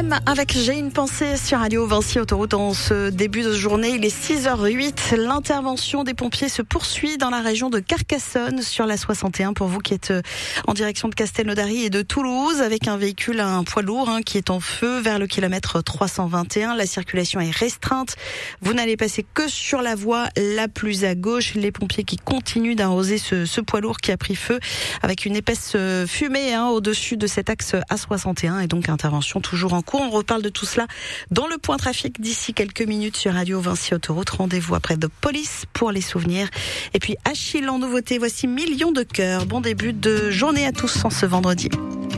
Sam avec J'ai une pensée sur Radio Vinci Autoroute en ce début de journée. Il est 6h08. L'intervention des pompiers se poursuit dans la région de Carcassonne sur la 61 pour vous qui êtes en direction de Castelnaudary et de Toulouse avec un véhicule, un poids lourd qui est en feu vers le kilomètre 321. La circulation est restreinte. Vous n'allez passer que sur la voie la plus à gauche. Les pompiers qui continuent d'arroser ce poids lourd qui a pris feu avec une épaisse fumée au-dessus de cet axe A61 et donc intervention toujours en cours. On reparle de tout cela dans le point trafic d'ici quelques minutes sur Radio Vinci Autoroute. Rendez-vous après de Police pour les souvenirs. Et puis Achille en nouveauté, voici Millions de cœurs. Bon début de journée à tous en ce vendredi.